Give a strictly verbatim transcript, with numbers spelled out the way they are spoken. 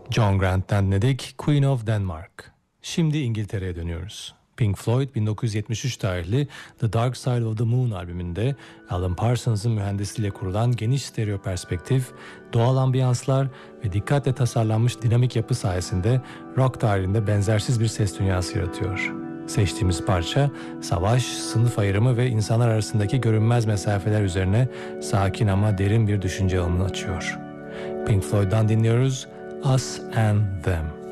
John Grant'ten dinledik Queen of Denmark. Şimdi İngiltere'ye dönüyoruz. Pink Floyd bin dokuz yüz yetmiş üç tarihli The Dark Side of the Moon albümünde Alan Parsons'ın mühendisliğiyle kurulan geniş stereo perspektif, doğal ambiyanslar ve dikkatle tasarlanmış dinamik yapı sayesinde rock tarihinde benzersiz bir ses dünyası yaratıyor. Seçtiğimiz parça, savaş, sınıf ayrımı ve insanlar arasındaki görünmez mesafeler üzerine sakin ama derin bir düşünce alanını açıyor. Pink Floyd'dan dinliyoruz Us and Them.